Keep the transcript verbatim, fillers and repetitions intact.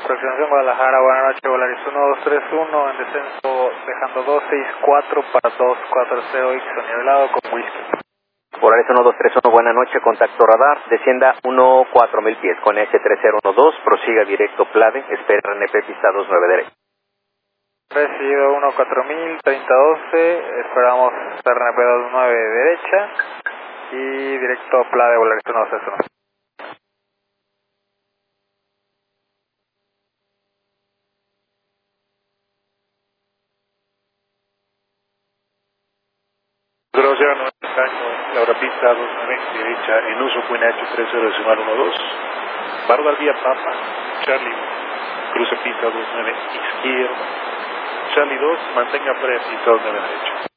Aproximación Guadalajara, buenas noches, Volaris uno dos tres uno, en descenso dejando dos seis cuatro para dos cuatro cero, Ixo nivelado con whisky. Volaris uno dos tres uno, buenas noches, contacto radar, descienda uno cuatro mil pies con S tres cero uno dos, prosiga directo Plade, espera R N P pista dos nueve derecha. Recibido uno cuatro mil, treinta doce, esperamos R N P dos nueve derecha y directo Plade, Volaris uno dos tres uno. Grocia, nueve año, Laura pista dos nueve, derecha, en uso Cuinacho tres cero decimal uno dos, Bárbara Vía Papa, Charlie, cruce pista dos nueve, izquierda, Charlie dos, mantenga pre pista dos nueve derecha.